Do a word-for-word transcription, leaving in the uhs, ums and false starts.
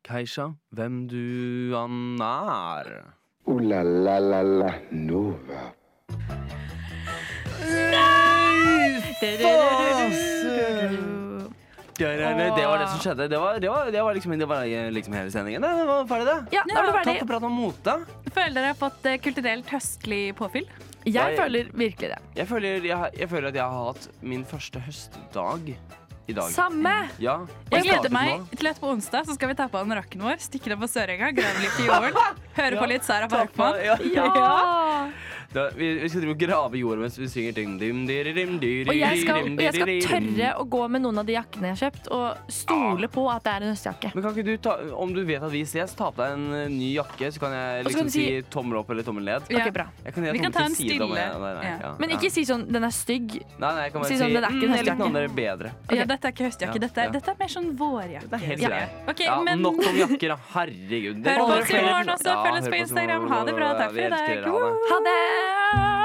Keisha, hvem du han er. Ooh la la la la Nova. Det var det som skjedde. Det var, det var, det var, liksom, det var liksom hele sendingen. Det var ferdig, det. Ja, da var det ferdig. Takk for praten om mote. Føler dere har fått eh, kulturelt høstlig påfyll? Jeg Jeg- føler virkelig det. Jeg føler, jeg, jeg føler at jeg har hatt min første høstdag i dag. Samme. Ja, Jeg gleder startet meg nå. til at på onsdag så skal vi ta på den rocken vår, stikke den på Sørenga, grave litt i jorden, høre på litt Sara Parkman. Ja. Ja. Da, vi, vi skal drive og grave jorden mens vi synger dim, dim, dim, dim, dim, Og jeg skal, dim, og jeg skal dim, dim. tørre å gå med noen av de jakkene jeg har kjøpt, og stole på at det er en høstjakke. Men kan ikke du ta, om du vet at vi ses, ta på deg en eh, ny jakke, så kan jeg Og så liksom kan du si si- tommel opp eller tommel ned. Ja. Ok, bra. Jeg kan, Vi kan ta en stille- Nei, nei, ja. ja, Men ja. ikke si sånn 'den er stygg'. Nei, nei, jeg kan bare si si sånn, det er ikke en mm, jeg liker høstjakke. den andre bedre. Ja, dette er ikke høstjakke, Ja, dette, er- ja. dette er mer sånn vårjakke. Det er helt Ja. greit. Ok, Ja, men nok om jakker, da. Herregud. Hør på Dere oss i får flere- morgen også. Ja, Følg oss hør på oss i Instagram. morgen. Ha det bra. Takk for Vi i elsker dag. dere. Ha det. Ha det!